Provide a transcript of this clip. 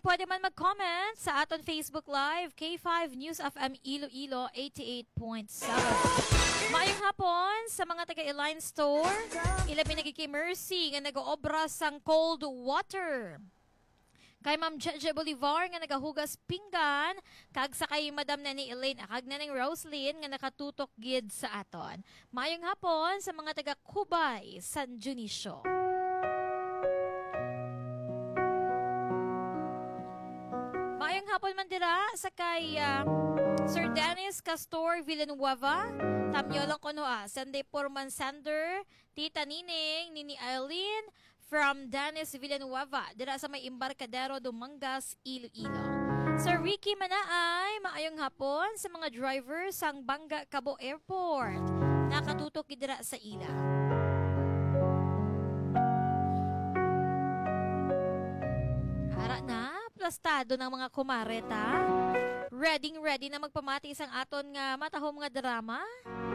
pwede man mag-comment sa aton Facebook Live, K5 News FM Iloilo 88.7. Maayong hapon sa mga taga-Eline Store. Ilabi nagiging Mercy nga nag-oobra sang cold water. Kay Ma'am Jeje Bolivar nga nagahugas pinggan, kag sa kay Madam Nani Elaine akag na ng Roslyn nga nakatutok gid sa aton. Mayong hapon sa mga taga Cubay, San Dionisio. Mayong hapon man dira sa kay Sir Dennis Castor Villanueva. Tamyo lang ko no Sunday Porman Sander, Tita Nining, Nini Eileen, from Dennis Villanueva, dira sa may Embarcadero, Dumangas, Iloilo. Sir Ricky Manaay, maayong hapon sa mga drivers sang Banga Cabo Airport. Nakatutok dira sa ila. Hara na, plastado ng mga kumareta. Ready na magpamati isang aton nga matahom nga drama.